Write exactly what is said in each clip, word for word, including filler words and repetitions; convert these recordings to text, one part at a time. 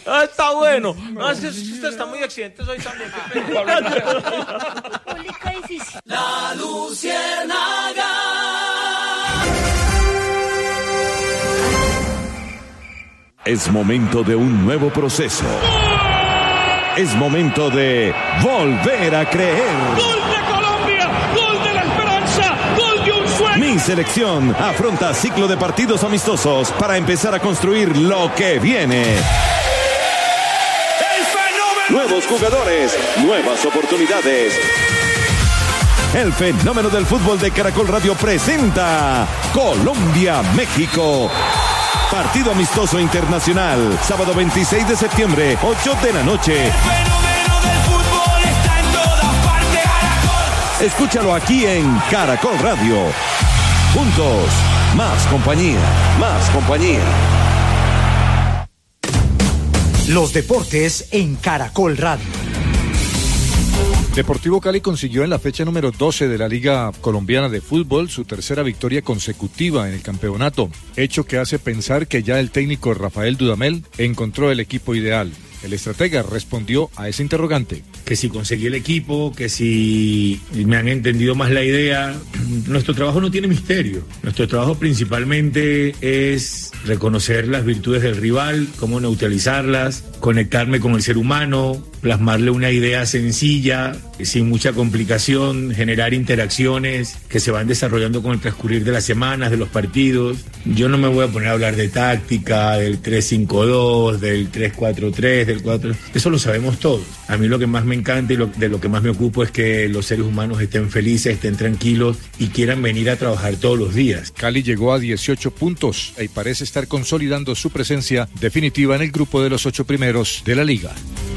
Ah, está bueno. Ah, si usted está muy accidente hoy también. La Luciérnaga. Es momento de un nuevo proceso. Es momento de volver a creer. ¡Gol de Colombia! ¡Gol de la esperanza! ¡Gol de un sueño! Mi selección afronta ciclo de partidos amistosos para empezar a construir lo que viene. ¡El fenómeno! Nuevos jugadores, nuevas oportunidades. El fenómeno del fútbol de Caracol Radio presenta Colombia-México. Partido amistoso internacional, sábado veintiséis de septiembre, ocho de la noche. El fenómeno del fútbol está en todas partes, Caracol. Escúchalo aquí en Caracol Radio. Juntos, más compañía, más compañía. Los deportes en Caracol Radio. Deportivo Cali consiguió en la fecha número doce de la Liga Colombiana de Fútbol su tercera victoria consecutiva en el campeonato, hecho que hace pensar que ya el técnico Rafael Dudamel encontró el equipo ideal. El estratega respondió a ese interrogante. Que si conseguí el equipo, que si me han entendido más la idea. Nuestro trabajo no tiene misterio. Nuestro trabajo principalmente es reconocer las virtudes del rival, cómo neutralizarlas, conectarme con el ser humano, plasmarle una idea sencilla, sin mucha complicación, generar interacciones que se van desarrollando con el transcurrir de las semanas, de los partidos. Yo no me voy a poner a hablar de táctica, del tres cinco dos, del tres cuatro tres, del cuatro... Eso lo sabemos todos. A mí lo que más me encanta y lo, de lo que más me ocupo es que los seres humanos estén felices, estén tranquilos y quieran venir a trabajar todos los días. Cali llegó a dieciocho puntos y parece estar consolidando su presencia definitiva en el grupo de los ocho primeros de la liga.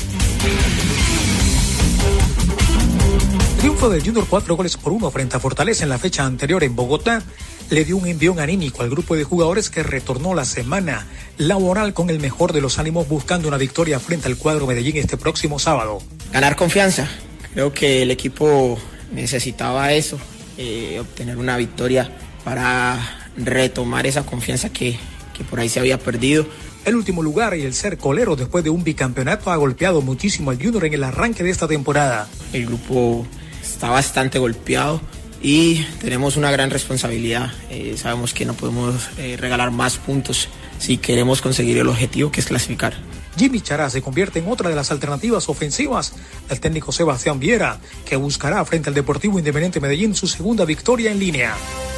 Triunfo del Junior cuatro goles por uno frente a Fortaleza en la fecha anterior en Bogotá le dio un envión anímico al grupo de jugadores que retornó la semana laboral con el mejor de los ánimos buscando una victoria frente al cuadro Medellín este próximo sábado. Ganar confianza, creo que el equipo necesitaba eso, eh, obtener una victoria para retomar esa confianza que, que por ahí se había perdido. El último lugar y el ser colero después de un bicampeonato ha golpeado muchísimo al Junior en el arranque de esta temporada. El grupo está bastante golpeado y tenemos una gran responsabilidad. Eh, sabemos que no podemos eh, regalar más puntos si queremos conseguir el objetivo, que es clasificar. Jimmy Chará se convierte en otra de las alternativas ofensivas del técnico Sebastián Viera, que buscará frente al Deportivo Independiente Medellín su segunda victoria en línea.